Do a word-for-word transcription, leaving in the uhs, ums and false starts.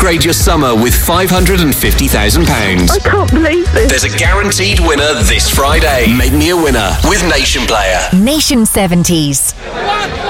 upgrade your summer with five hundred fifty thousand pounds. I can't believe this. There's a guaranteed winner this Friday. Make me a winner with Nation Player. Nation seventies. One.